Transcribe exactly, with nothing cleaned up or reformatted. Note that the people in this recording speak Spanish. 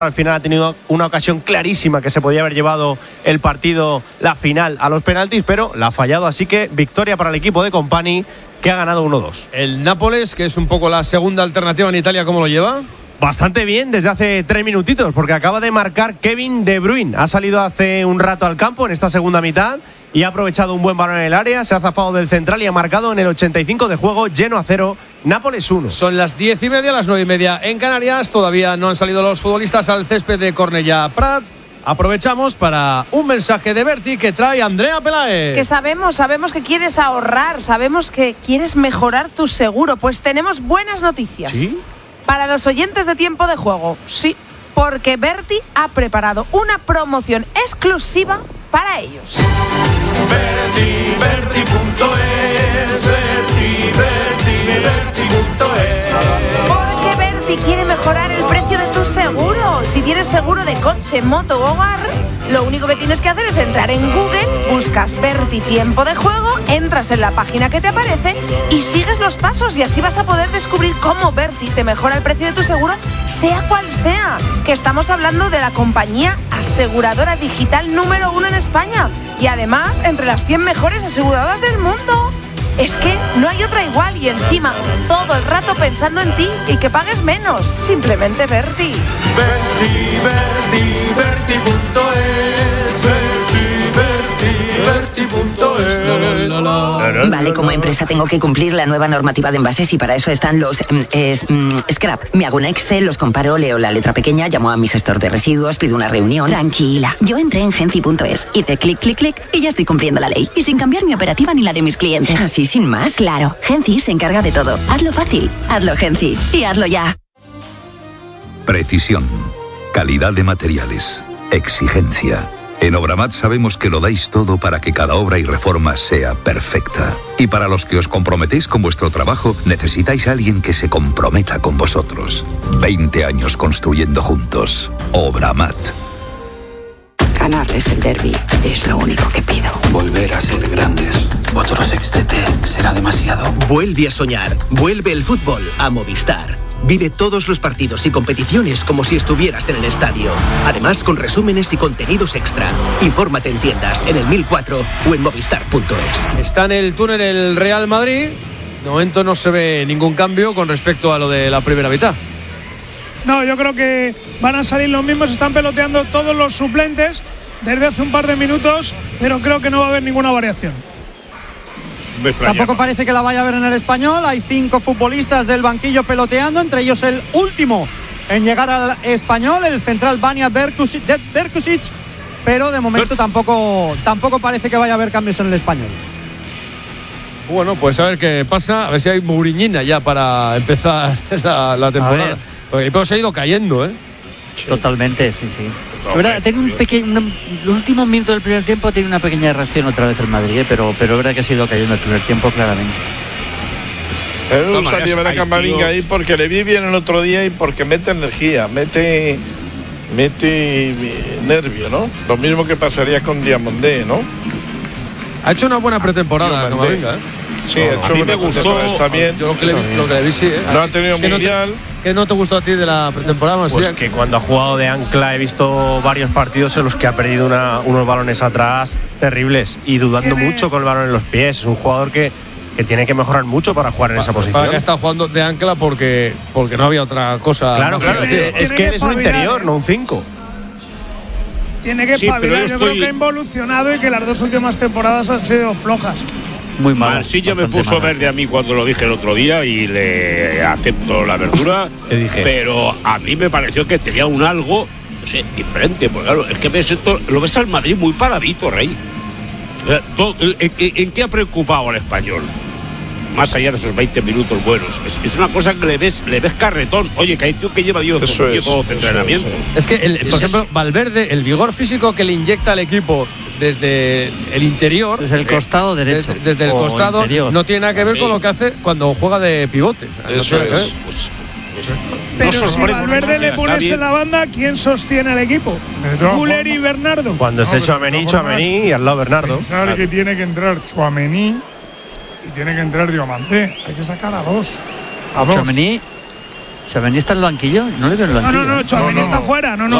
Al final ha tenido una ocasión clarísima que se podía haber llevado el partido, la final, a los penaltis, pero la ha fallado. Así que victoria para el equipo de Company, que ha ganado uno dos. El Nápoles, que es un poco la segunda alternativa en Italia, ¿cómo lo lleva? Bastante bien desde hace tres minutitos, porque acaba de marcar Kevin De Bruyne. Ha salido hace un rato al campo en esta segunda mitad y ha aprovechado un buen balón en el área, se ha zafado del central y ha marcado en el ochenta y cinco de juego, lleno a cero, Nápoles uno. Son las diez y media, las nueve y media en Canarias. Todavía no han salido los futbolistas al césped de Cornellà Prat. Aprovechamos para un mensaje de Berti que trae Andrea Peláez. Que sabemos, sabemos que quieres ahorrar, sabemos que quieres mejorar tu seguro. Pues tenemos buenas noticias. ¿Sí? Para los oyentes de Tiempo de Juego, sí, porque Berti ha preparado una promoción exclusiva para ellos. Berti, Berti punto es, Berti, Berti, Berti punto es. Porque Berti quiere mejorar el precio de tu seguro. Si tienes seguro de coche, moto o hogar, lo único que tienes que hacer es entrar en Google, buscas Berti Tiempo de Juego, entras en la página que te aparece y sigues los pasos, y así vas a poder descubrir cómo Berti te mejora el precio de tu seguro, sea cual sea. Que estamos hablando de la compañía aseguradora digital número uno en España y además entre las cien mejores aseguradoras del mundo. Es que no hay otra igual, y encima todo el rato pensando en ti y que pagues menos. Simplemente Berti. Berti, Berti, Berti punto es, Berti, Berti, Berti punto es. Vale, como empresa tengo que cumplir la nueva normativa de envases y para eso están los mm, es, mm, scrap. Me hago un Excel, los comparo, leo la letra pequeña, llamo a mi gestor de residuos, pido una reunión. Tranquila, yo entré en Genci punto es, hice clic, clic, clic y ya estoy cumpliendo la ley. Y sin cambiar mi operativa ni la de mis clientes. ¿Así sin más? Claro, Genci se encarga de todo. Hazlo fácil, hazlo Genci y hazlo ya. Precisión, calidad de materiales, exigencia. En Obramat sabemos que lo dais todo para que cada obra y reforma sea perfecta. Y para los que os comprometéis con vuestro trabajo, necesitáis a alguien que se comprometa con vosotros. veinte años construyendo juntos. Obramat. Ganarles el derbi es lo único que pido. Volver a ser grandes. Otro sextete será demasiado. Vuelve a soñar. Vuelve el fútbol a Movistar. Vive todos los partidos y competiciones como si estuvieras en el estadio. Además, con resúmenes y contenidos extra. Infórmate en tiendas, en el mil cuatro o en movistar punto es. Está en el túnel el Real Madrid. De momento no se ve ningún cambio con respecto a lo de la primera mitad. No, yo creo que van a salir los mismos. Están peloteando todos los suplentes desde hace un par de minutos, pero creo que no va a haber ninguna variación. Tampoco parece que la vaya a ver en el Español. Hay cinco futbolistas del banquillo peloteando, entre ellos el último en llegar al Español, el central Vanja Berkusic, Berkusic, pero de momento tampoco, tampoco parece que vaya a haber cambios en el Español. Bueno, pues a ver qué pasa, a ver si hay Muriñina ya para empezar la, la temporada. Porque el equipo se ha ido cayendo, ¿eh? Sí. Totalmente, sí, sí. Verdad, tengo un pequeño, los últimos minutos del primer tiempo tiene una pequeña reacción otra vez el Madrid, ¿eh? pero pero es verdad que ha sido cayendo el primer tiempo claramente. Él usa a llevar a Camavinga ahí porque le vi bien el otro día y porque mete energía, mete mete nervio, ¿no? Lo mismo que pasaría con Diamandé, ¿no? Ha hecho una buena pretemporada Camavinga, ¿eh? Sí, no, ha hecho a mí me gustó, está bien. Yo lo que le vi, lo que le vi sí, ¿eh? No ha tenido ¿Qué mundial. No te, ¿Qué no te gustó a ti de la pretemporada? Pues sí, que cuando ha jugado de ancla he visto varios partidos en los que ha perdido una, unos balones atrás terribles y dudando mucho con el balón en los pies. Es un jugador que, que tiene que mejorar mucho para jugar en para, esa posición. Para que ha estado jugando de ancla porque, porque no había otra cosa. Claro, claro. Tiene, es que él es un interior, ¿eh? no un cinco. Tiene que espabilar. Sí, yo estoy... creo que ha involucionado y que las dos últimas temporadas han sido flojas. Muy mal. Marsillo me puso malas. Verde a mí cuando lo dije el otro día y le acepto la verdura. dije? Pero a mí me pareció que tenía un algo, no sé, diferente. Porque claro, es que ves esto, lo ves al Madrid muy paradito, Rey. ¿En, en qué ha preocupado al Español? Más allá de esos veinte minutos buenos. Es, es una cosa que le ves, le ves carretón. Oye, que hay tío que lleva Dios todo entrenamiento. Es que, el, por ejemplo, Valverde, el vigor físico que le inyecta al equipo desde el interior, desde el costado derecho, desde, desde el costado, interior. No tiene nada que ver sí. con lo que hace cuando juega de pivote. Eso no es. Pues, pues, pero no si Valverde le pones en la banda, ¿quién sostiene el equipo? Müller y Bernardo. Cuando esté no, Tchouaméni, Tchouaméni y al lado Bernardo. Pensar claro. que tiene que entrar Tchouaméni y tiene que entrar Diomandé. Hay que sacar a dos. A dos. Tchouaméni ¿Tchouaméni está en el banquillo? No le veo en el banquillo. No, no, no, Tchouaméni no, no. está fuera. No, no,